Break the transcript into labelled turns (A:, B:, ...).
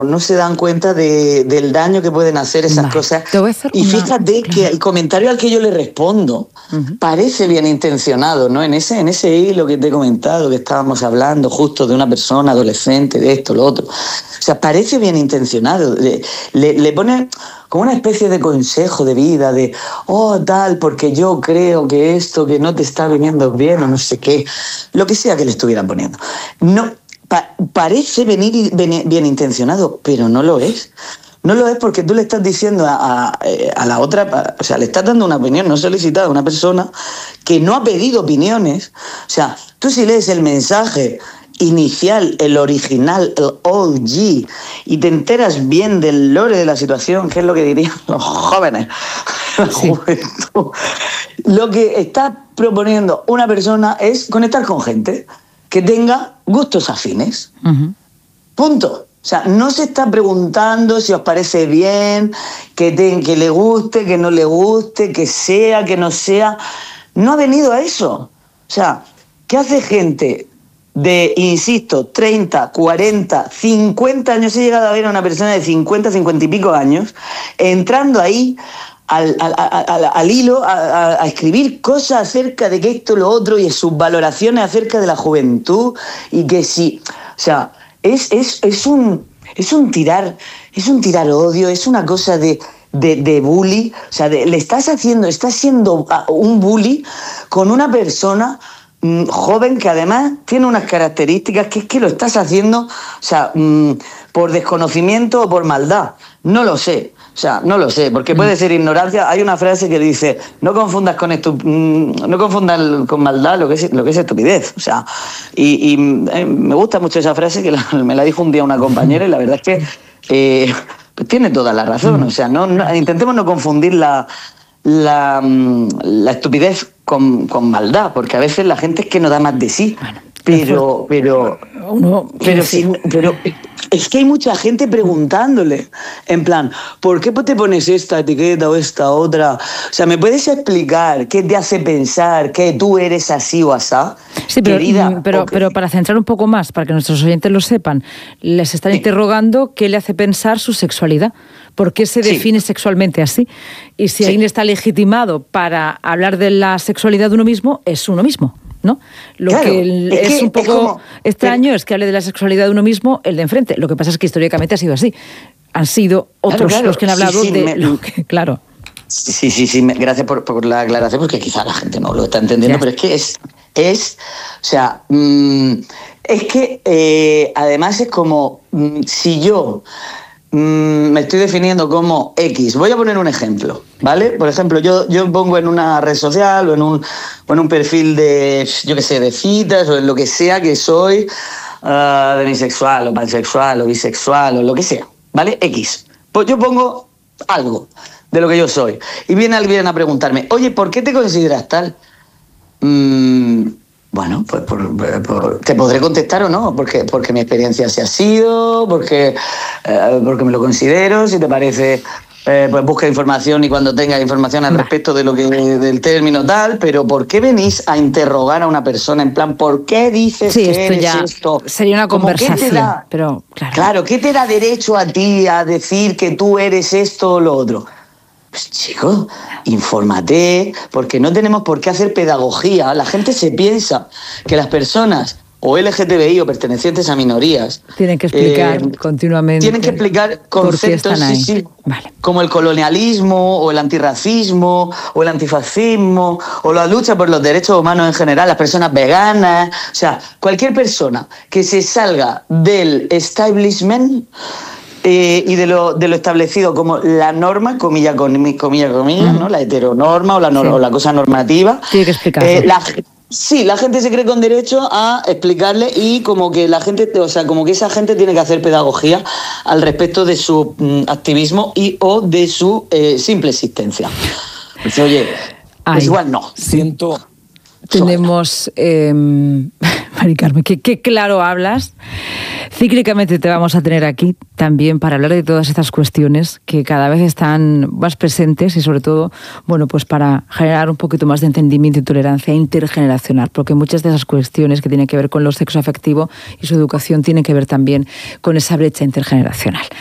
A: no se dan cuenta del daño que pueden hacer esas cosas. Y fíjate que el comentario al que yo le respondo parece bien intencionado, ¿no? En ese hilo que te he comentado, que estábamos hablando justo de una persona adolescente, de esto, lo otro. O sea, parece bien intencionado. Le pone como una especie de consejo de vida, de, tal, porque yo creo que esto, que no te está viniendo bien, o no sé qué, lo que sea que le estuvieran poniendo. No. Parece bien intencionado, pero no lo es. No lo es porque tú le estás diciendo a la otra, o sea, le estás dando una opinión no solicitada a una persona que no ha pedido opiniones. O sea, tú si lees el mensaje inicial, el original, el OG, y te enteras bien del lore de la situación, que es lo que dirían los jóvenes, la juventud, lo que está proponiendo una persona es conectar con gente que tenga gustos afines. Punto. O sea, no se está preguntando si os parece bien, que le guste, que no le guste, que sea, que no sea. No ha venido a eso. O sea, ¿qué hace gente de, insisto, 30, 40, 50 años? He llegado a ver a una persona de 50, 50 y pico años entrando ahí al hilo, a escribir cosas acerca de que esto, lo otro, y sus valoraciones acerca de la juventud, y que sí, o sea, es un tirar odio, es una cosa de bully, o sea, estás siendo un bully con una persona joven que además tiene unas características que es que lo estás haciendo, o sea, por desconocimiento o por maldad, no lo sé. O sea, no lo sé, porque puede ser ignorancia. Hay una frase que dice, no confundas con maldad lo que es estupidez. O sea, y me gusta mucho esa frase, que me la dijo un día una compañera, y la verdad es que pues tiene toda la razón. O sea, intentemos no confundir la estupidez con maldad, porque a veces la gente es que no da más de sí. Pero es que hay mucha gente preguntándole, en plan, ¿por qué te pones esta etiqueta o esta otra? O sea, ¿me puedes explicar qué te hace pensar que tú eres así o asá?
B: Sí, pero para centrar un poco más, para que nuestros oyentes lo sepan, les están interrogando qué le hace pensar su sexualidad. ¿Por qué se define sexualmente así? Y si alguien está legitimado para hablar de la sexualidad de uno mismo, es uno mismo, ¿no? Que es un poco extraño es que hable de la sexualidad de uno mismo el de enfrente. Lo que pasa es que históricamente ha sido así. Han sido otros los que han hablado de lo que... Claro.
A: Sí, gracias por la aclaración, porque quizá la gente no lo está entendiendo, pero es que o sea, es que además es como si yo me estoy definiendo como X. Voy a poner un ejemplo, ¿vale? Por ejemplo, yo pongo en una red social o en un perfil de, yo qué sé, de citas o en lo que sea que soy, demisexual o pansexual o bisexual o lo que sea, ¿vale? X. Pues yo pongo algo de lo que yo soy. Y viene alguien a preguntarme, oye, ¿por qué te consideras tal? Bueno, pues te podré contestar o no, porque mi experiencia así ha sido, porque me lo considero. Si te parece, pues busca información, y cuando tengas información al respecto de del término tal, pero ¿por qué venís a interrogar a una persona en plan, ¿por qué dices que eres esto?
B: Sería una conversación, pero
A: claro, ¿qué te da derecho a ti a decir que tú eres esto o lo otro? Pues chico, infórmate, porque no tenemos por qué hacer pedagogía. La gente se piensa que las personas o LGTBI o pertenecientes a minorías
B: tienen que explicar continuamente.
A: Tienen que explicar conceptos
B: Vale.
A: como el colonialismo o el antirracismo o el antifascismo o la lucha por los derechos humanos en general, las personas veganas. O sea, cualquier persona que se salga del establishment y de lo establecido como la norma, comilla, ¿no? La heteronorma o la cosa normativa.
B: Tiene que explicarlo.
A: La gente se cree con derecho a explicarle, y como que como que esa gente tiene que hacer pedagogía al respecto de su activismo o de su simple existencia. Pues, oye, pues igual no.
B: Tenemos Mari Carmen, qué claro hablas. Cíclicamente te vamos a tener aquí también para hablar de todas estas cuestiones que cada vez están más presentes y sobre todo, bueno, pues para generar un poquito más de entendimiento y tolerancia intergeneracional, porque muchas de esas cuestiones que tienen que ver con lo sexoafectivo y su educación tienen que ver también con esa brecha intergeneracional.